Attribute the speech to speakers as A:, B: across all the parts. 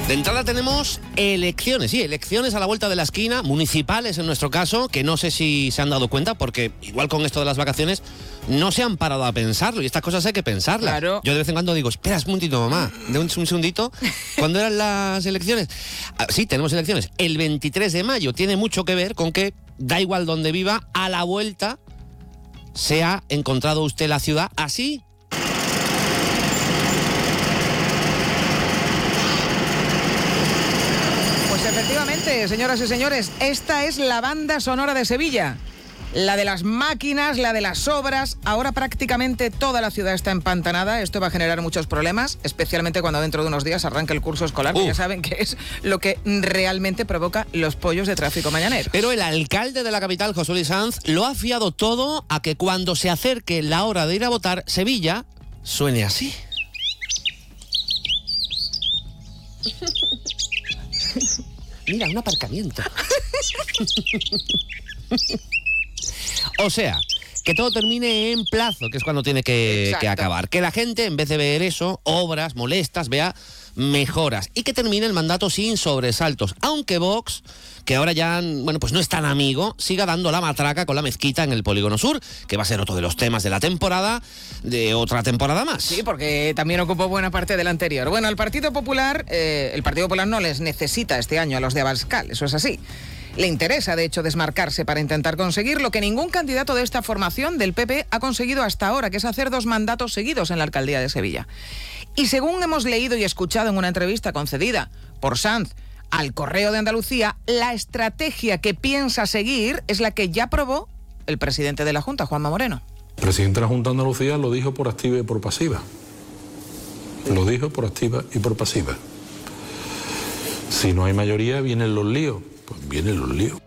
A: De entrada tenemos elecciones, sí, elecciones a la vuelta de la esquina, municipales en nuestro caso, que no sé si se han dado cuenta, porque igual con esto de las vacaciones no se han parado a pensarlo, y estas cosas hay que pensarlas.
B: Claro.
A: Yo de vez en cuando digo, espera un momentito, mamá, de un segundito, ¿cuándo eran las elecciones? Sí, tenemos elecciones. El 23 de mayo tiene mucho que ver con que, da igual donde viva, a la vuelta se ha encontrado usted la ciudad así.
B: Efectivamente, señoras y señores, esta es la banda sonora de Sevilla. La de las máquinas, la de las obras. Ahora prácticamente toda la ciudad está empantanada. Esto va a generar muchos problemas, especialmente cuando dentro de unos días arranque el curso escolar, que ya saben que es lo que realmente provoca los pollos de tráfico mañanero.
A: Pero el alcalde de la capital, José Luis Sanz, lo ha fiado todo a que cuando se acerque la hora de ir a votar, Sevilla suene así. Mira, un aparcamiento. O sea, que todo termine en plazo, que es cuando tiene que acabar. Que la gente, en vez de ver eso, obras molestas, vea mejoras. Y que termine el mandato sin sobresaltos. Aunque Vox, que ahora ya, bueno, pues no es tan amigo, siga dando la matraca con la mezquita en el Polígono Sur, que va a ser otro de los temas de la temporada, de otra temporada más.
B: Sí, porque también ocupó buena parte del anterior. Bueno, el Partido Popular no les necesita este año a los de Abascal, eso es así. Le interesa, de hecho, desmarcarse para intentar conseguir lo que ningún candidato de esta formación del PP ha conseguido hasta ahora, que es hacer 2 mandatos seguidos en la alcaldía de Sevilla. Y según hemos leído y escuchado en una entrevista concedida por Sanz al Correo de Andalucía, la estrategia que piensa seguir es la que ya probó el presidente de la Junta, Juanma Moreno.
C: El presidente de la Junta de Andalucía lo dijo por activa y por pasiva. Lo dijo por activa y por pasiva. Si no hay mayoría, vienen los líos. Pues vienen los líos.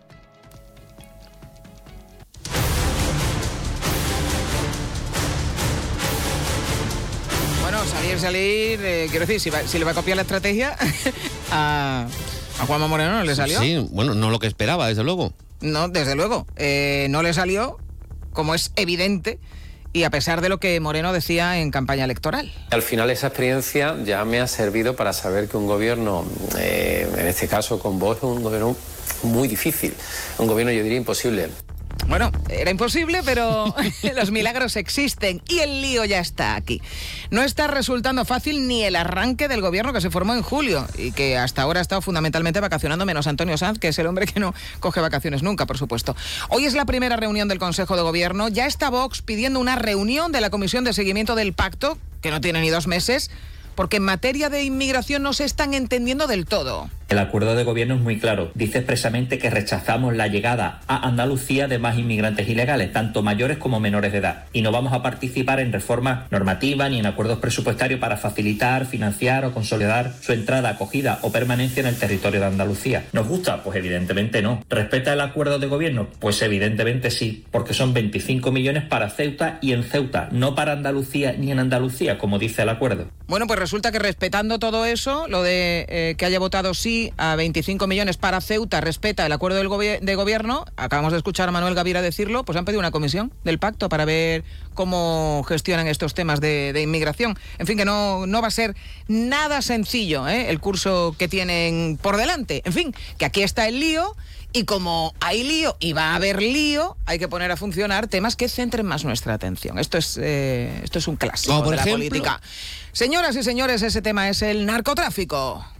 B: Bueno, salir, quiero decir, si le va a copiar la estrategia a Juanma Moreno no le salió.
A: Sí, bueno, no lo que esperaba, desde luego.
B: No, desde luego. No le salió, como es evidente, y a pesar de lo que Moreno decía en campaña electoral.
D: Al final esa experiencia ya me ha servido para saber que un gobierno, en este caso con Vox, es un gobierno muy difícil, un gobierno yo diría imposible.
B: Bueno, era imposible, pero los milagros existen y el lío ya está aquí. No está resultando fácil ni el arranque del gobierno que se formó en julio y que hasta ahora ha estado fundamentalmente vacacionando, menos Antonio Sanz, que es el hombre que no coge vacaciones nunca, por supuesto. Hoy es la primera reunión del Consejo de Gobierno. Ya está Vox pidiendo una reunión de la Comisión de Seguimiento del Pacto, que no tiene ni 2 meses, porque en materia de inmigración no se están entendiendo del todo.
E: El acuerdo de gobierno es muy claro. Dice expresamente que rechazamos la llegada a Andalucía de más inmigrantes ilegales, tanto mayores como menores de edad. Y no vamos a participar en reformas normativas ni en acuerdos presupuestarios para facilitar, financiar o consolidar su entrada, acogida o permanencia en el territorio de Andalucía. ¿Nos gusta? Pues evidentemente no. ¿Respeta el acuerdo de gobierno? Pues evidentemente sí, porque son 25 millones para Ceuta y en Ceuta, no para Andalucía ni en Andalucía, como dice el acuerdo.
B: Bueno, pues resulta que respetando todo eso, lo de que haya votado sí a 25 millones para Ceuta, respeta el acuerdo de gobierno, acabamos de escuchar a Manuel Gavira decirlo, pues han pedido una comisión del pacto para ver cómo gestionan estos temas de inmigración. En fin, que no va a ser nada sencillo, el curso que tienen por delante. En fin, que aquí está el lío. Y como hay lío y va a haber lío, hay que poner a funcionar temas que centren más nuestra atención. Esto es un clásico de la política. Señoras y señores, ese tema es el narcotráfico.